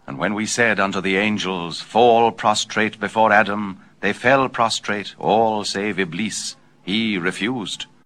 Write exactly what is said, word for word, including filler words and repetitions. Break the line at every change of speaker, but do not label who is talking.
And when we said unto the angels, Fall prostrate before Adam, they fell prostrate, all save Iblis. He refused.